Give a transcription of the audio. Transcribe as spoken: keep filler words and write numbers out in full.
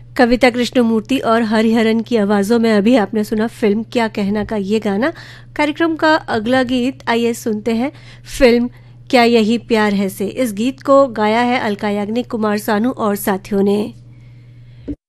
कविता कृष्णमूर्ति और हरिहरन की आवाज़ों में अभी आपने सुना फिल्म क्या कहना का ये गाना। कार्यक्रम का अगला गीत आइए सुनते हैं फिल्म क्या यही प्यार है से। इस गीत को गाया है अलका याग्निक, कुमार सानू और साथियों ने।